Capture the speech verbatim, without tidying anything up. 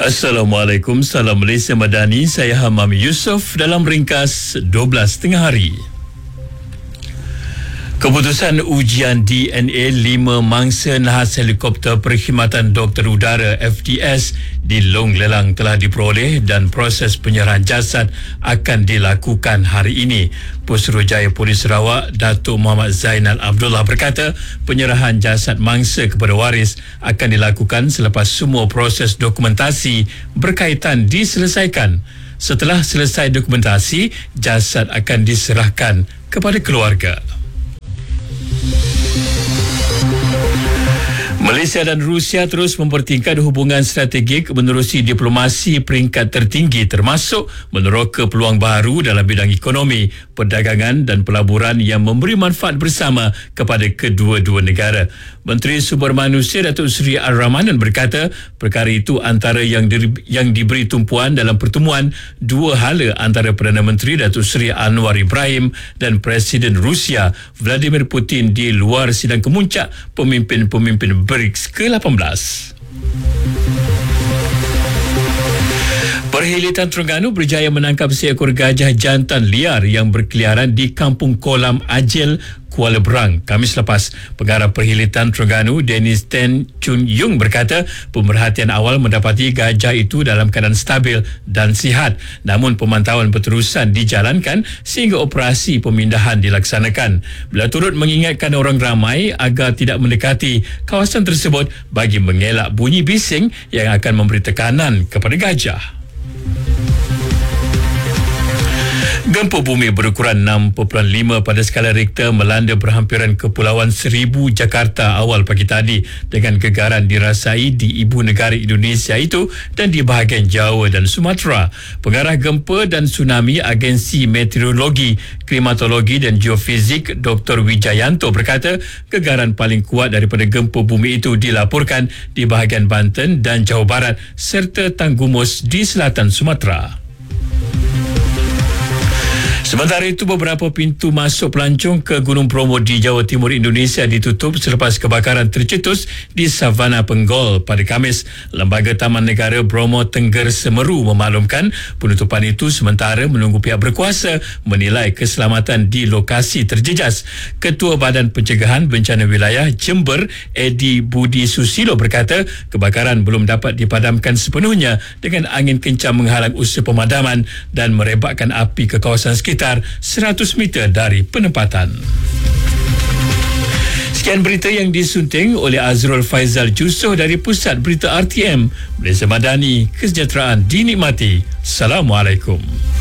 Assalamualaikum, salam Malaysia Madani. Saya Hamam Yusof dalam ringkas dua belas tengah hari. Keputusan ujian D N A lima mangsa nahas helikopter Perkhidmatan Doktor Udara F D S di Long Lelang telah diperoleh dan proses penyerahan jasad akan dilakukan hari ini. Pusurujaya Polis Sarawak Datuk Muhammad Zainal Abdullah berkata penyerahan jasad mangsa kepada waris akan dilakukan selepas semua proses dokumentasi berkaitan diselesaikan. Setelah selesai dokumentasi, jasad akan diserahkan kepada keluarga. Malaysia dan Rusia terus mempertingkat hubungan strategik menerusi diplomasi peringkat tertinggi termasuk meneroka peluang baru dalam bidang ekonomi, perdagangan dan pelaburan yang memberi manfaat bersama kepada kedua-dua negara. Menteri Sumber Manusia Datuk Seri Ar-Rahmanan berkata perkara itu antara yang, di, yang diberi tumpuan dalam pertemuan dua hala antara Perdana Menteri Datuk Seri Anwar Ibrahim dan Presiden Rusia Vladimir Putin di luar sidang kemuncak pemimpin-pemimpin B R I C S ke lapan belas. Perhilitan Terengganu berjaya menangkap seekor gajah jantan liar yang berkeliaran di Kampung Kolam Ajil, Kuala Berang, Khamis lepas. Pengarah Perhilitan Terengganu, Dennis Ten Chun Yung berkata pemerhatian awal mendapati gajah itu dalam keadaan stabil dan sihat. Namun pemantauan berterusan dijalankan sehingga operasi pemindahan dilaksanakan. Beliau turut mengingatkan orang ramai agar tidak mendekati kawasan tersebut bagi mengelak bunyi bising yang akan memberi tekanan kepada gajah. Gempa bumi berukuran enam perpuluhan lima pada skala Richter melanda berhampiran Kepulauan Seribu Jakarta awal pagi tadi dengan gegaran dirasai di ibu negara Indonesia itu dan di bahagian Jawa dan Sumatera. Pengarah gempa dan tsunami Agensi Meteorologi, Klimatologi dan Geofizik Doktor Wijayanto berkata gegaran paling kuat daripada gempa bumi itu dilaporkan di bahagian Banten dan Johor Barat serta Tanggumus di selatan Sumatera. Sementara itu, beberapa pintu masuk pelancong ke Gunung Bromo di Jawa Timur Indonesia ditutup selepas kebakaran tercetus di Savana Penggol pada Khamis. Lembaga Taman Negara Bromo Tengger Semeru memaklumkan penutupan itu sementara menunggu pihak berkuasa menilai keselamatan di lokasi terjejas. Ketua Badan Pencegahan Bencana Wilayah Jember, Edi Budi Susilo berkata kebakaran belum dapat dipadamkan sepenuhnya dengan angin kencang menghalang usaha pemadaman dan merebakkan api ke kawasan sekitar seratus meter dari penempatan. Sekian berita yang disunting oleh Azrul Faizal Jusoh dari Pusat Berita R T M. Malaysia Madani, kesejahteraan dinikmati. Assalamualaikum.